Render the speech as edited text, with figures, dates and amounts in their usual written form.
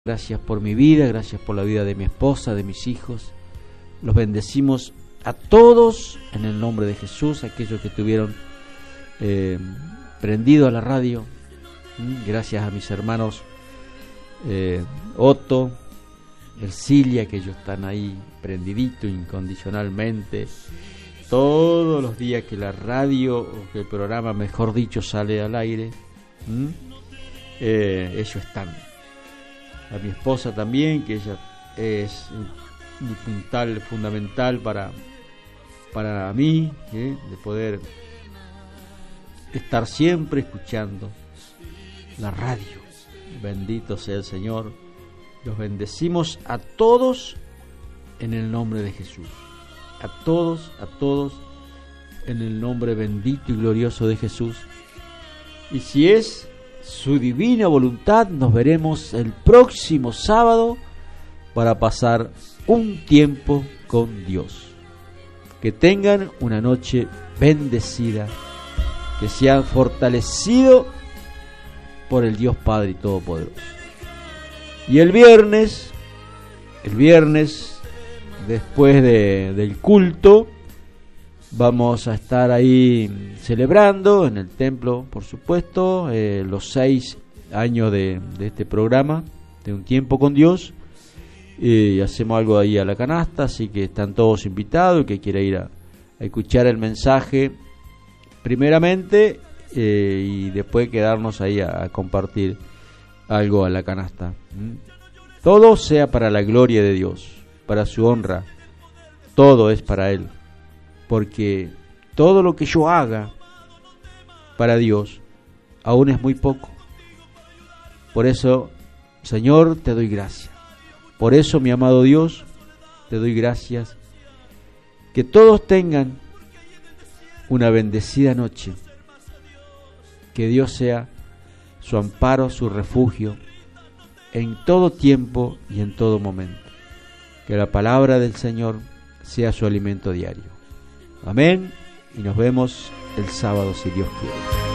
Gracias por mi vida, gracias por la vida de mi esposa, de mis hijos. Los bendecimos a todos en el nombre de Jesús, aquellos que estuvieron prendidos a la radio. Gracias a mis hermanos Otto, Ercilia, que ellos están ahí prendiditos incondicionalmente. Todos los días que la radio, o que el programa, mejor dicho, sale al aire, ellos están. A mi esposa también, que ella es un puntal fundamental para mí, de poder estar siempre escuchando la radio. Bendito sea el Señor. Los bendecimos a todos en el nombre de Jesús. A todos en el nombre bendito y glorioso de Jesús. Y si es su divina voluntad, nos veremos el próximo sábado para pasar un tiempo con Dios. Que tengan una noche bendecida, que sean fortalecidos por el Dios Padre Todopoderoso. Y el viernes después del culto, vamos a estar ahí celebrando en el templo, por supuesto, los 6 años de este programa, de Un Tiempo con Dios. Y hacemos algo ahí a la canasta, así que están todos invitados. El que quiera ir a escuchar el mensaje primeramente, y después quedarnos ahí a compartir algo a la canasta. Todo sea para la gloria de Dios, para su honra. Todo es para Él. Porque todo lo que yo haga para Dios aún es muy poco. Por eso, Señor, te doy gracias. Por eso, mi amado Dios, te doy gracias. Que todos tengan una bendecida noche. Que Dios sea su amparo, su refugio, en todo tiempo y en todo momento. Que la palabra del Señor sea su alimento diario. Amén, y nos vemos el sábado si Dios quiere.